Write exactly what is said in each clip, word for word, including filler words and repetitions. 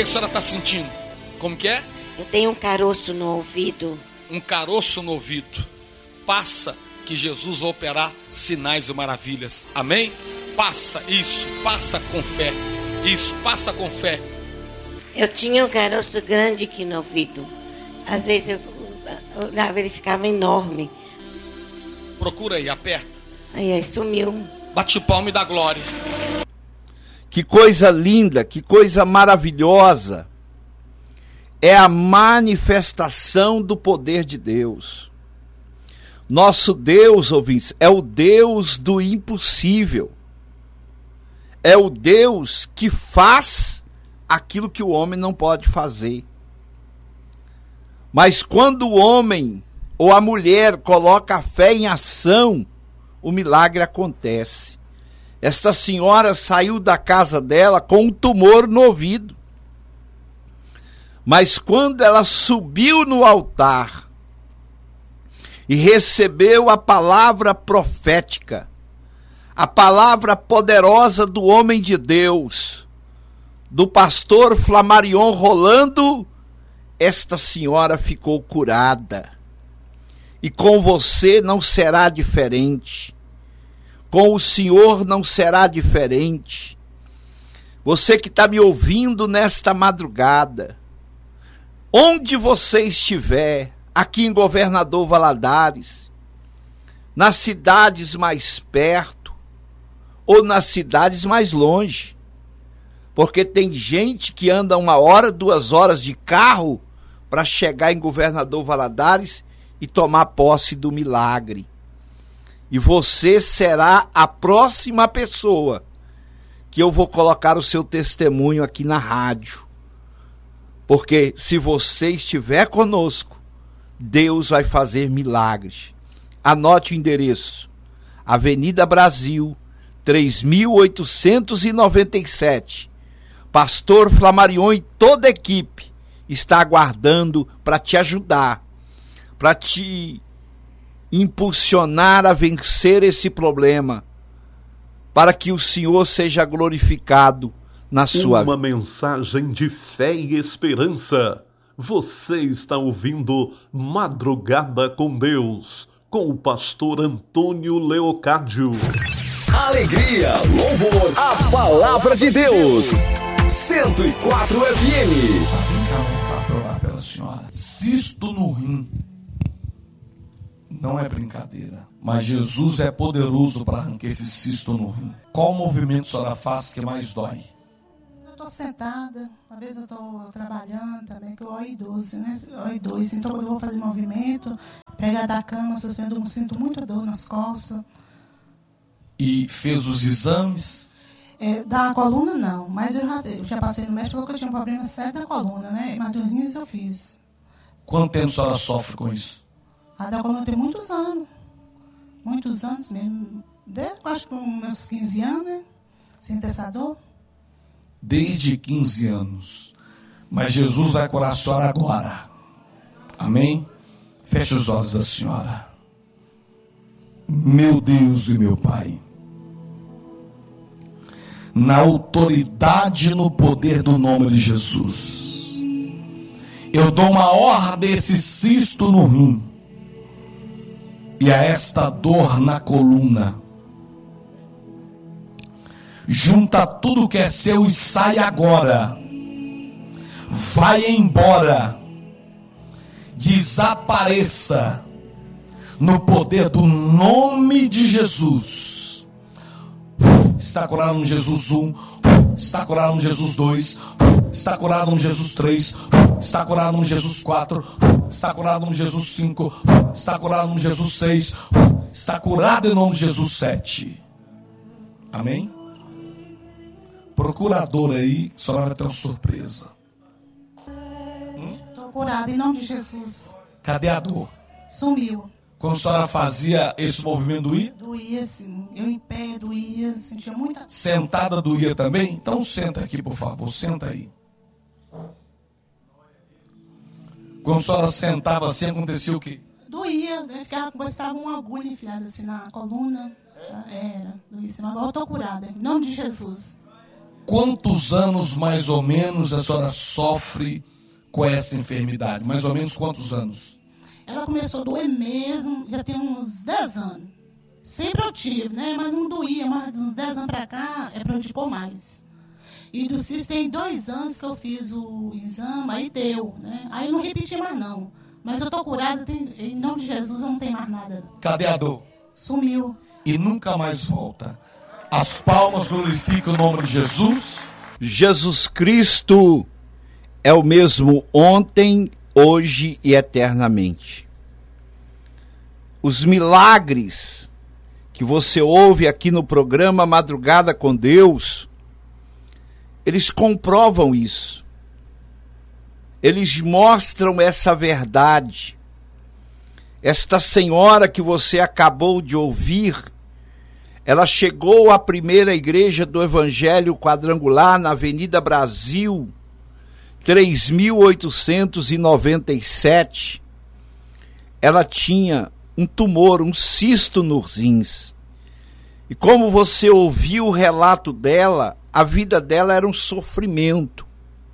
a senhora está sentindo? Como que é? Eu tenho um caroço no ouvido. Um caroço no ouvido. Passa, que Jesus vai operar sinais e maravilhas. Amém? Passa, isso, passa com fé. Isso, passa com fé. Eu tinha um caroço grande aqui no ouvido. Às vezes eu olhava, ele ficava enorme. Procura aí, aperta. Aí, aí sumiu. Bate o palmo e dá glória. Que coisa linda, que coisa maravilhosa. É a manifestação do poder de Deus. Nosso Deus, ouvintes, é o Deus do impossível. É o Deus que faz aquilo que o homem não pode fazer. Mas quando o homem ou a mulher coloca a fé em ação, o milagre acontece. Esta senhora saiu da casa dela com um tumor no ouvido. Mas quando ela subiu no altar e recebeu a palavra profética, a palavra poderosa do homem de Deus, do pastor Flamarion Rolando, esta senhora ficou curada. E com você não será diferente. Com o Senhor não será diferente. Você que está me ouvindo nesta madrugada, onde você estiver, aqui em Governador Valadares, nas cidades mais perto ou nas cidades mais longe, porque tem gente que anda uma hora, duas horas de carro para chegar em Governador Valadares e tomar posse do milagre. E você será a próxima pessoa que eu vou colocar o seu testemunho aqui na rádio. Porque se você estiver conosco, Deus vai fazer milagres. Anote o endereço: Avenida Brasil, três mil oitocentos e noventa e sete. Pastor Flamarion e toda a equipe está aguardando para te ajudar, para te impulsionar a vencer esse problema, para que o Senhor seja glorificado na sua vida. Uma mensagem de fé e esperança. Você está ouvindo Madrugada com Deus, com o pastor Antônio Leocádio. Alegria, louvor, a palavra de Deus. cento e quatro F M. Vem cá, voltar para orar pela senhora. Cisto no rim. Não é brincadeira. Mas Jesus é poderoso para arrancar esse cisto no rim. Qual movimento a senhora faz que mais dói? Eu estou sentada, às vezes eu estou trabalhando também, que eu olho idoso, né? Eu olho idoso, então quando eu vou fazer movimento, pega da cama, suspendo, eu sinto muita dor nas costas. E fez os exames? É, da coluna não, mas eu já, eu já passei no médico, falou que eu tinha um problema sério da coluna, né? Mas do rins eu fiz. Quanto tempo a senhora sofre com isso? A da coluna tem muitos anos, muitos anos mesmo, desde, acho que meus quinze anos, né? Sem ter essa dor. Desde quinze anos. Mas Jesus vai curar a senhora agora. Amém? Feche os olhos da senhora. Meu Deus e meu Pai, na autoridade e no poder do nome de Jesus, eu dou uma ordem a esse cisto no rim e a esta dor na coluna. Junta tudo que é seu e sai agora. Vai embora. Desapareça no poder do nome de Jesus. Está curado no Jesus um, está curado no Jesus dois, está curado no Jesus três, está curado no Jesus quatro, está curado no Jesus cinco, está curado no Jesus seis, está curado em nome de Jesus sete. Amém? Procurador aí, a senhora vai ter uma surpresa. Estou curada em nome de Jesus. Cadê a dor? Sumiu. Quando a senhora fazia esse movimento doía? Doía sim, eu em pé doía, sentia muita... Sentada doía também? Então senta aqui, por favor, senta aí. Quando a senhora sentava assim, acontecia o quê? Doía, né? Ficava como se estava uma agulha enfiada assim na coluna. Era, doía assim, mas agora eu estou curada, em nome de Jesus. quantos anos mais ou menos a senhora sofre com essa enfermidade? Mais ou menos quantos anos? Ela começou a doer mesmo, já tem uns dez anos. Sempre eu tive, né? Mas não doía, mas uns dez anos pra cá é prejudicou mais. E do C I S tem dois anos que eu fiz o exame, aí deu, né? Aí eu não repeti mais não. Mas eu tô curada, tem, em nome de Jesus eu não tenho mais nada. Cadê a dor? Sumiu. E nunca mais volta. As palmas glorificam o nome de Jesus. Jesus Cristo é o mesmo ontem, hoje e eternamente. Os milagres que você ouve aqui no programa Madrugada com Deus, eles comprovam isso. Eles mostram essa verdade. Esta senhora que você acabou de ouvir, ela chegou à primeira igreja do Evangelho Quadrangular na Avenida Brasil, três mil oitocentos e noventa e sete. Ela tinha um tumor, um cisto nos rins. E como você ouviu o relato dela, a vida dela era um sofrimento.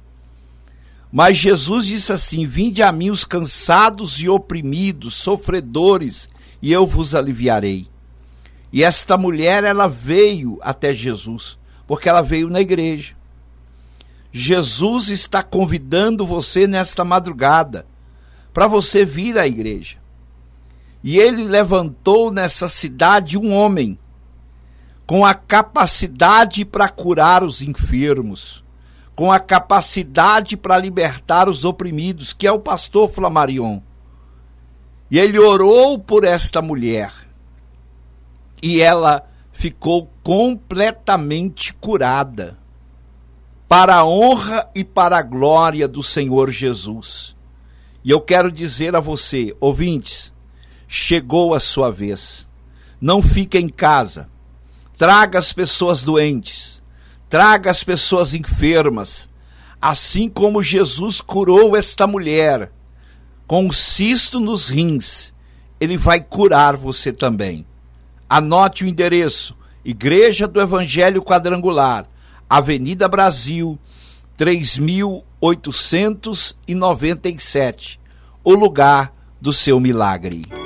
Mas Jesus disse assim: vinde a mim os cansados e oprimidos, sofredores, e eu vos aliviarei. E esta mulher, ela veio até Jesus, porque ela veio na igreja. Jesus está convidando você nesta madrugada, para você vir à igreja. E ele levantou nessa cidade um homem, com a capacidade para curar os enfermos, com a capacidade para libertar os oprimidos, que é o pastor Flamarion. E ele orou por esta mulher, e ela ficou completamente curada, para a honra e para a glória do Senhor Jesus. E eu quero dizer a você, ouvintes, chegou a sua vez. Não fique em casa. Traga as pessoas doentes, traga as pessoas enfermas, assim como Jesus curou esta mulher com um cisto nos rins, ele vai curar você também. Anote o endereço: Igreja do Evangelho Quadrangular, Avenida Brasil, três mil oitocentos e noventa e sete, o lugar do seu milagre.